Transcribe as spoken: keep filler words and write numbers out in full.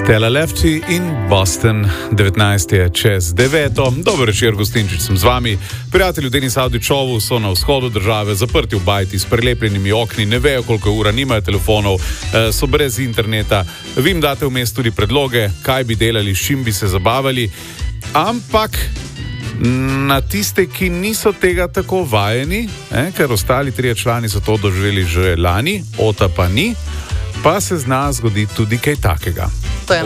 Stella Lefty in Boston, devetnajst je čez deveto. Dober večer, Gostinčič sem z vami. Prijatelji v Denis Avdičovu so na vzhodu države zaprti v bajti s prelepljenimi okni, ne vejo koliko ura, nimajo telefonov, so brez interneta. Vi jim date vmes tudi predloge, kaj bi delali, s čim bi se zabavali, ampak na tiste, ki niso tega tako vajeni, eh, ker ostali trije člani so to doživeli že lani, Ota pa ni, pa se zna zgoditi tudi kaj takega.